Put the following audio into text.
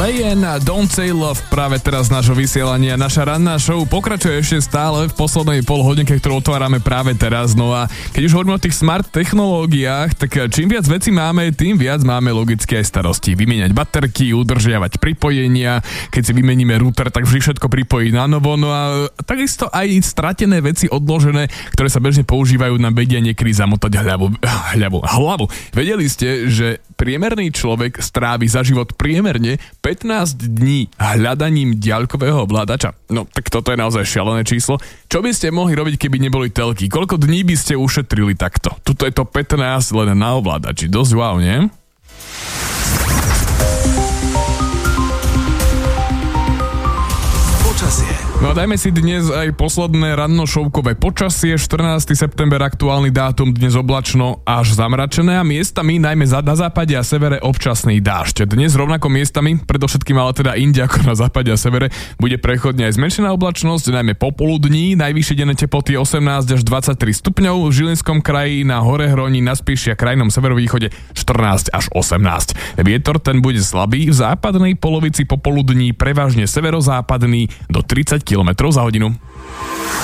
Leyen a Don't Say Love práve teraz nášho vysielania. Naša ranná show pokračuje ešte stále v poslednej polhodinke, ktorú otvárame práve teraz. No a keď už hovoríme o tých smart technológiách, tak čím viac vecí máme, tým viac máme logicky aj starosti. Vymieňať baterky, udržiavať pripojenia, keď si vymeníme router, tak vždy všetko pripojí na novo. No a takisto aj stratené veci odložené, ktoré sa bežne používajú na vedia niekedy zamotať hlavu. Vedeli ste, že priemerný človek strávi za život priemerne 15 dní hľadaním diaľkového ovládača? No, tak toto je naozaj šialené číslo. Čo by ste mohli robiť, keby neboli telky? Koľko dní by ste ušetrili takto? Tuto je to 15 len na ovládači. Dosť wow, nie? No dajme si dnes aj posledné ranno-šovkové počasie, 14. september, aktuálny dátum, dnes oblačno až zamračené a miestami, najmä na západe a severe, občasný dážď. Dnes rovnako miestami, predovšetkým ale teda inde ako na západe a severe, bude prechodne aj zmenšená oblačnosť, najmä popoludní, najvyššie denné teploty 18 až 23 stupňov, v Žilinskom kraji, na Horehroní, na Spiši a krajnom severovýchode 14 až 18. Vietor ten bude slabý, v západnej polovici popoludní prevažne severozápadný do 30 km za hodinu.